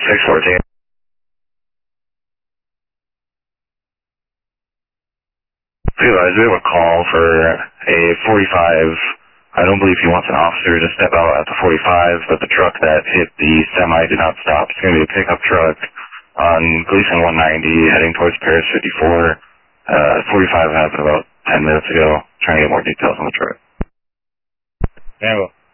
614. Hey guys, we have a call for a 45. I don't believe he wants an officer to step out at the 45, but the truck that hit the semi did not stop. It's going to be a pickup truck on Gleason 190 heading towards Paris 54. 45 happened about 10 minutes ago. Trying to get more details on the truck. Tango.